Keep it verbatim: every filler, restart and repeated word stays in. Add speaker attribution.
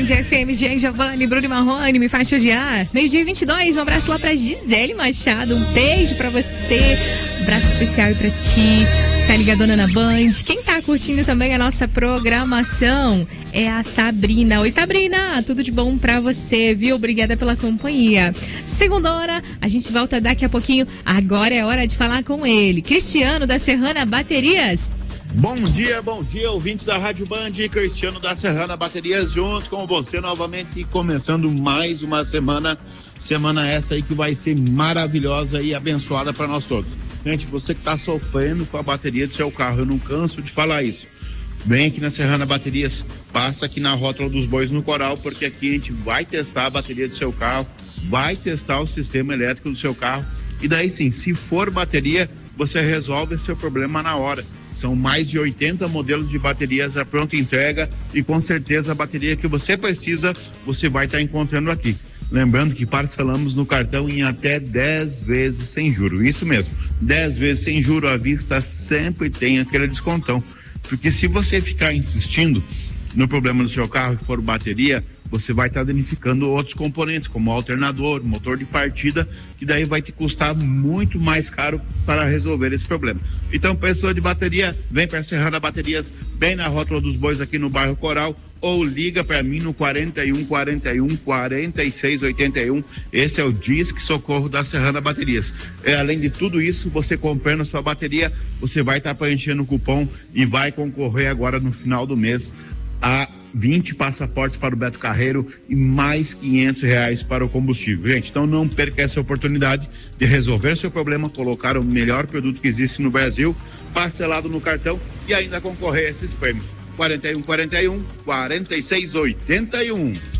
Speaker 1: Band F M, Jean Giovanni, Bruno Marrone, me faz chudiar. Meio-dia e vinte e dois, um abraço lá pra Gisele Machado, um beijo pra você, um abraço especial aí pra ti, tá ligadona na Band. Quem tá curtindo também a nossa programação é a Sabrina. Oi, Sabrina, tudo de bom pra você, viu? Obrigada pela companhia. Segunda hora, a gente volta daqui a pouquinho. Agora é hora de falar com ele, Cristiano da Serrana Baterias.
Speaker 2: Bom dia, bom dia, ouvintes da Rádio Band, Cristiano da Serrana Baterias junto com você novamente, começando mais uma semana, semana essa aí que vai ser maravilhosa e abençoada para nós todos. Gente, você que está sofrendo com a bateria do seu carro, eu não canso de falar isso. Vem aqui na Serrana Baterias, passa aqui na Rótula dos Bois no Coral, porque aqui a gente vai testar a bateria do seu carro, vai testar o sistema elétrico do seu carro, e daí sim, se for bateria, você resolve esse seu problema na hora. São mais de oitenta modelos de baterias à pronta entrega e com certeza a bateria que você precisa, você vai estar encontrando aqui. Lembrando que parcelamos no cartão em até dez vezes sem juro. Isso mesmo, dez vezes sem juro à vista sempre tem aquele descontão. Porque se você ficar insistindo no problema do seu carro e for bateria, você vai estar danificando outros componentes, como alternador, motor de partida, que daí vai te custar muito mais caro para resolver esse problema. Então, pessoa de bateria, vem para Serrana Baterias, bem na Rótula dos Bois aqui no bairro Coral, ou liga para mim no quarenta e um, quarenta e um, quarenta e seis, oitenta e um. Esse é o Disque Socorro da Serrana Baterias. É, além de tudo isso, você comprando a sua bateria, você vai estar preenchendo o cupom e vai concorrer agora no final do mês a vinte passaportes para o Beto Carreiro e mais quinhentos reais para o combustível. Gente, então não perca essa oportunidade de resolver seu problema, colocar o melhor produto que existe no Brasil, parcelado no cartão e ainda concorrer a esses prêmios. quarenta e um, quarenta e um, quarenta e seis, oitenta e um.